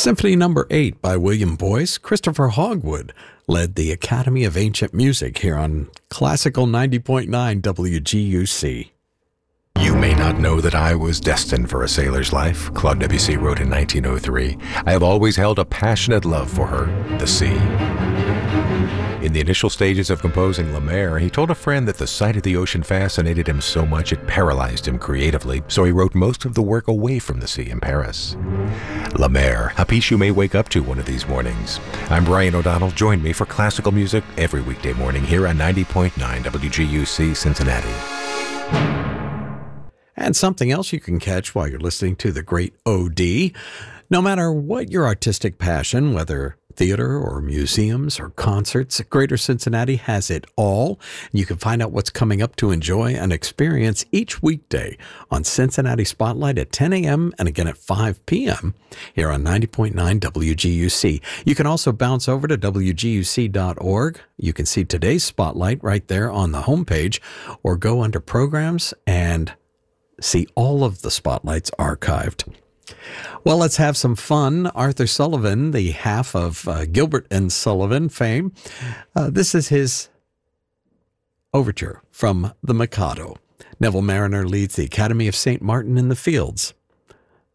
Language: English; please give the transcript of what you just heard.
Symphony Number 8 by William Boyce. Christopher Hogwood led the Academy of Ancient Music here on Classical 90.9 WGUC. You may not know that I was destined for a sailor's life, Claude Debussy wrote in 1903. I have always held a passionate love for her, the sea. In the initial stages of composing La Mer, he told a friend that the sight of the ocean fascinated him so much it paralyzed him creatively, so he wrote most of the work away from the sea in Paris. La Mer, a piece you may wake up to one of these mornings. I'm Brian O'Donnell. Join me for classical music every weekday morning here on 90.9 WGUC Cincinnati. And something else you can catch while you're listening to the great OD. No matter what your artistic passion, whether theater or museums or concerts, Greater Cincinnati has it all. You can find out what's coming up to enjoy and experience each weekday on Cincinnati Spotlight at 10 a.m. and again at 5 p.m. here on 90.9 WGUC. You can also bounce over to WGUC.org. You can see today's Spotlight right there on the homepage, or go under Programs and see all of the Spotlights archived. Well, let's have some fun. Arthur Sullivan, the half of Gilbert and Sullivan fame. This is his overture from The Mikado. Neville Mariner leads the Academy of St. Martin in the Fields.